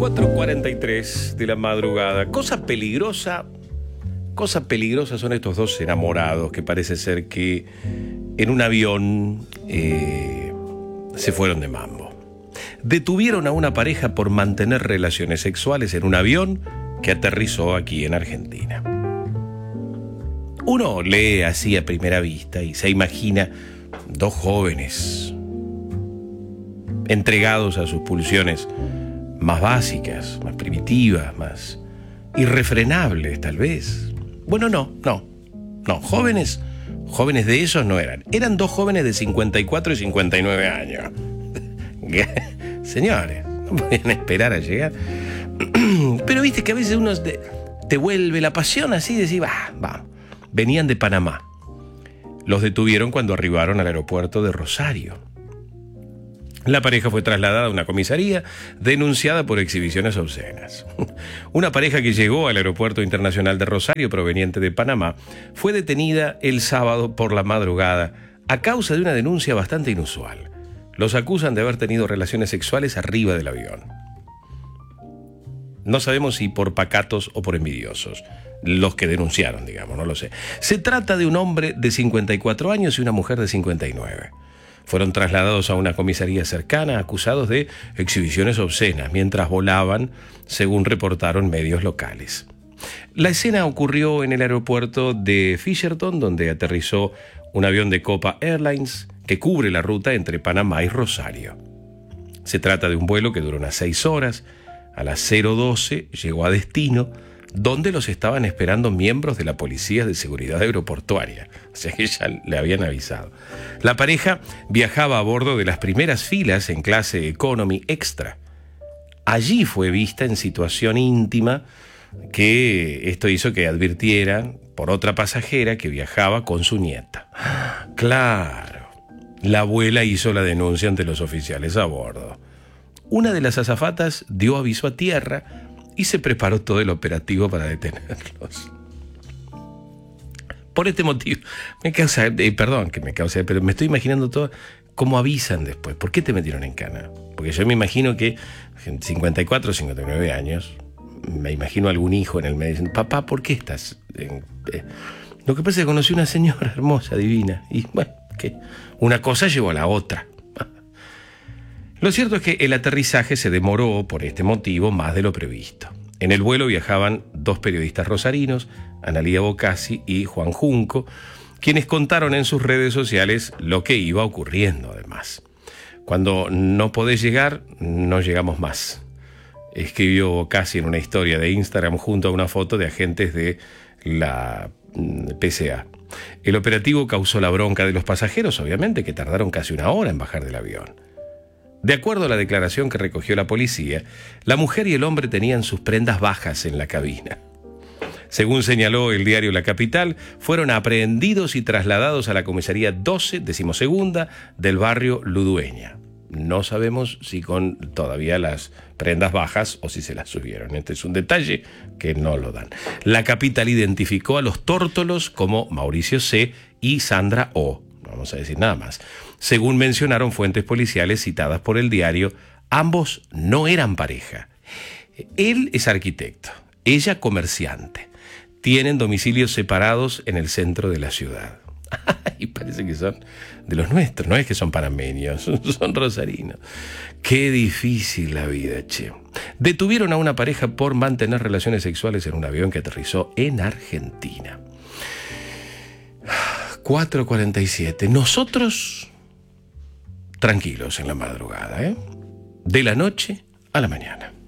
4:43 de la madrugada. Cosa peligrosa son estos dos enamorados que parece ser que en un avión se fueron de mambo. Detuvieron a una pareja por mantener relaciones sexuales en un avión que aterrizó aquí en Argentina. Uno lee así a primera vista y se imagina dos jóvenes entregados a sus pulsiones más básicas, más primitivas, más irrefrenables tal vez. Bueno, no, jóvenes de esos no eran. Eran dos jóvenes de 54 y 59 años. Señores, no podían esperar a llegar. Pero viste que a veces uno te vuelve la pasión así, decir, va. Venían de Panamá. Los detuvieron cuando arribaron al aeropuerto de Rosario. La pareja fue trasladada a una comisaría denunciada por exhibiciones obscenas. Una pareja que llegó al Aeropuerto Internacional de Rosario proveniente de Panamá fue detenida el sábado por la madrugada a causa de una denuncia bastante inusual. Los acusan de haber tenido relaciones sexuales arriba del avión. No sabemos si por pacatos o por envidiosos. Los que denunciaron, digamos, no lo sé. Se trata de un hombre de 54 años y una mujer de 59. Fueron trasladados a una comisaría cercana acusados de exhibiciones obscenas mientras volaban, según reportaron medios locales. La escena ocurrió en el aeropuerto de Fisherton, donde aterrizó un avión de Copa Airlines que cubre la ruta entre Panamá y Rosario. Se trata de un vuelo que duró unas 6 horas. A las 0:12 llegó a destino, donde los estaban esperando miembros de la Policía de Seguridad Aeroportuaria. O sea que ya le habían avisado. La pareja viajaba a bordo de las primeras filas en clase Economy Extra. Allí fue vista en situación íntima, que esto hizo que advirtiera por otra pasajera que viajaba con su nieta. Claro, la abuela hizo la denuncia ante los oficiales a bordo. Una de las azafatas dio aviso a tierra y se preparó todo el operativo para detenerlos. Por este motivo, pero me estoy imaginando todo, cómo avisan después. ¿Por qué te metieron en cana? Porque yo me imagino que en 54 o 59 años, me imagino algún hijo en el medio diciendo, papá, ¿por qué estás? Lo que pasa es que conocí una señora hermosa, divina, y bueno, que una cosa llevó a la otra. Lo cierto es que el aterrizaje se demoró por este motivo más de lo previsto. En el vuelo viajaban 2 periodistas rosarinos, Analía Bocasi y Juan Junco, quienes contaron en sus redes sociales lo que iba ocurriendo además. Cuando no podés llegar, no llegamos más, escribió Bocasi en una historia de Instagram junto a una foto de agentes de la PCA. El operativo causó la bronca de los pasajeros, obviamente, que tardaron casi 1 hora en bajar del avión. De acuerdo a la declaración que recogió la policía, la mujer y el hombre tenían sus prendas bajas en la cabina. Según señaló el diario La Capital, fueron aprehendidos y trasladados a la comisaría 12, 12ª, del barrio Ludueña. No sabemos si con todavía las prendas bajas o si se las subieron. Este es un detalle que no lo dan. La Capital identificó a los tórtolos como Mauricio C. y Sandra O. No vamos a decir nada más. Según mencionaron fuentes policiales citadas por el diario, ambos no eran pareja. Él es arquitecto, ella comerciante. Tienen domicilios separados en el centro de la ciudad. Y parece que son de los nuestros, no es que son panameños, son rosarinos. Qué difícil la vida, che. Detuvieron a una pareja por mantener relaciones sexuales en un avión que aterrizó en Argentina. 4:47. Nosotros tranquilos en la madrugada, de la noche a la mañana.